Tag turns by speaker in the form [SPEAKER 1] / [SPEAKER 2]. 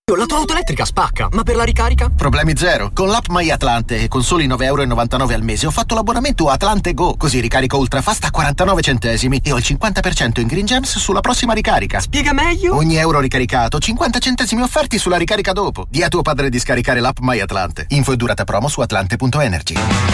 [SPEAKER 1] La tua auto elettrica spacca, ma per la ricarica?
[SPEAKER 2] Problemi zero. Con l'app MyAtlante e con soli 9,99 € al mese ho fatto l'abbonamento Atlante Go, così ricarico ultrafast a 49 centesimi e ho il 50% in Green Gems sulla prossima ricarica.
[SPEAKER 1] Spiega meglio?
[SPEAKER 2] Ogni euro ricaricato, 50 centesimi offerti sulla ricarica dopo. Di a tuo padre di scaricare l'app MyAtlante. Info e durata promo su atlante.energy.